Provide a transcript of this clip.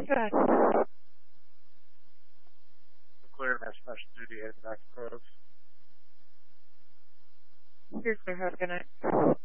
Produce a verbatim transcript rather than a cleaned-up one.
Good night. Clear mesh mesh duty at Max Grove. You're clear. Have a good night.